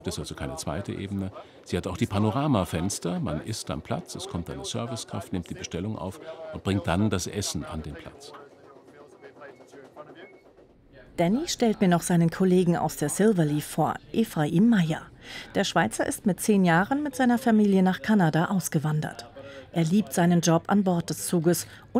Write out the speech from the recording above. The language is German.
Das ist also keine zweite Ebene. Sie hat auch die Panoramafenster. Man isst am Platz, es kommt eine Servicekraft, nimmt die Bestellung auf und bringt dann das Essen an den Platz. Danny stellt mir noch seinen Kollegen aus der Silverleaf vor, Ephraim Meyer. Der Schweizer ist mit 10 Jahren mit seiner Familie nach Kanada ausgewandert. Er liebt seinen Job an Bord des Zuges und